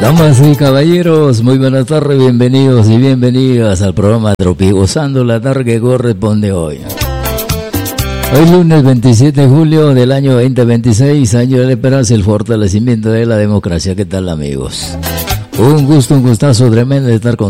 Damas y caballeros, muy buenas tardes, bienvenidos y bienvenidas al programa Tropi, gozando la tarde que corresponde hoy. Hoy lunes 27 de julio del año 2026, año de la esperanza y el fortalecimiento de la democracia. ¿Qué tal, amigos? Un gusto, un gustazo tremendo de estar con